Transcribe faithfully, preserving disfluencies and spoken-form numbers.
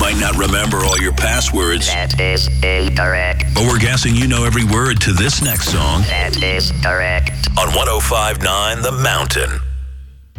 might not remember all your passwords. That is incorrect. But we're guessing you know every word to this next song. That is correct. On one oh five point nine The Mountain.